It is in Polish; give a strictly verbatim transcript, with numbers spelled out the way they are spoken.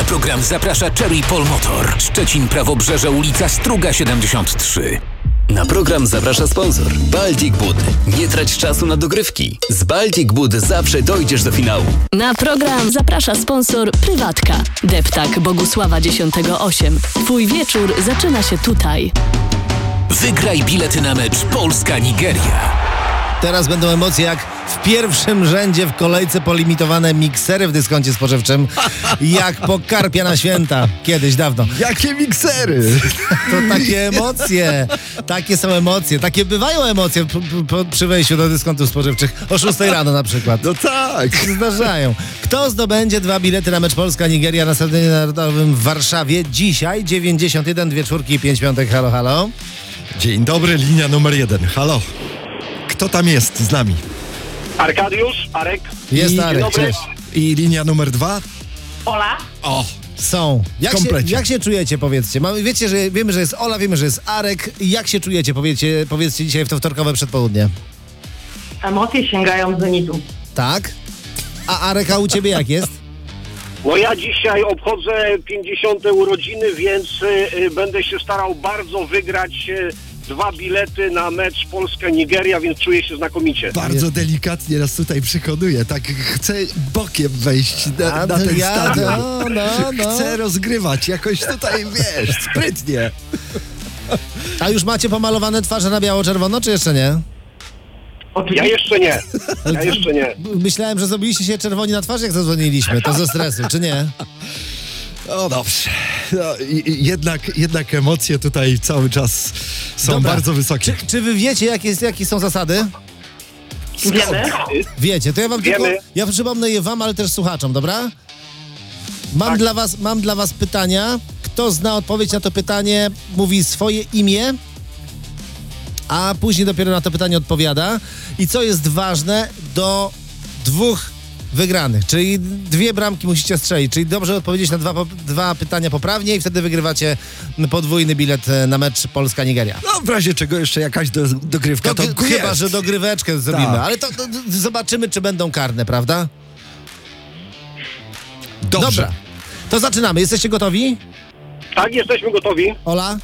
Na program zaprasza Cherry Pol Motor. Szczecin, Prawobrzeże, ulica Struga siedemdziesiąt trzy. Na program zaprasza sponsor Baltic Bud. Nie trać czasu na dogrywki. Z Baltic Bud zawsze dojdziesz do finału. Na program zaprasza sponsor Prywatka. Deptak Bogusława dziesiątego osiem. Twój wieczór zaczyna się tutaj. Wygraj bilety na mecz Polska-Nigeria. Teraz będą emocje jak w pierwszym rzędzie w kolejce po limitowane miksery w dyskoncie spożywczym. Jak po karpia na święta. Kiedyś, dawno. Jakie miksery? To takie emocje. Takie są emocje. Takie bywają emocje p- p- przy wejściu do dyskontów spożywczych. O szóstej rano na przykład. No tak. Się zdarzają. Kto zdobędzie dwa bilety na mecz Polska-Nigeria na Stadionie Narodowym w Warszawie? Dzisiaj dziewięćdziesiąt jeden, dwie czwórki i pięć piątek. Halo, halo. Dzień dobry, linia numer jeden. Halo. Kto tam jest z nami? Arkadiusz, Arek. Jest I- Arek, dobry. cześć. I linia numer dwa? Ola. O, Są. Jak się, Komplecie. jak się czujecie, powiedzcie? Mamy, wiecie, że wiemy, że jest Ola, wiemy, że jest Arek. Jak się czujecie, powiedzcie, powiedzcie dzisiaj w to wtorkowe przedpołudnie? Emocje sięgają zenitu. Tak? A Arek, a u ciebie jak jest? No ja dzisiaj obchodzę pięćdziesiąte urodziny, więc y, y, będę się starał bardzo wygrać y, dwa bilety na mecz Polska-Nigeria, więc czuję się znakomicie. bardzo delikatnie nas tutaj przekonuje. Tak chce bokiem wejść na, A, na ten ja, stadion. no, no, no. Chce rozgrywać jakoś tutaj, wiesz, sprytnie. A już macie pomalowane twarze na biało-czerwono, czy jeszcze nie? Ja Oczywiście. jeszcze nie, ja jeszcze nie. Myślałem, że zrobiliście się czerwoni na twarz, jak zadzwoniliśmy. To ze stresu, czy nie? O dobrze. No, i, i jednak, jednak emocje tutaj cały czas są Dobra. bardzo wysokie. Czy, czy wy wiecie, jakie, jest, jakie są zasady? Wiemy. Wiecie, to ja wam Wiemy. tylko... Ja przypomnę je wam, ale też słuchaczom, dobra? Mam, Tak. dla was, mam dla was pytania. Kto zna odpowiedź na to pytanie, mówi swoje imię, a później dopiero na to pytanie odpowiada. I co jest ważne, do dwóch wygranych, czyli dwie bramki musicie strzelić, czyli dobrze odpowiedzieć na dwa, po- dwa pytania poprawnie i wtedy wygrywacie podwójny bilet na mecz Polska-Nigeria. No w razie czego jeszcze jakaś do, dogrywka to No, chyba, jest. że dogryweczkę zrobimy, Tak. ale to, to, to zobaczymy, czy będą karne, prawda? Dobrze. Dobra, to zaczynamy. Jesteście gotowi? Tak, jesteśmy gotowi. Ola?